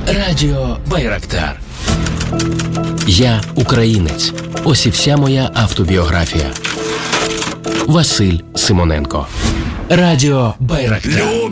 Радіо Байрактар. Я українець. Ось і вся моя автобіографія. Василь Симоненко. Радіо Байрактар.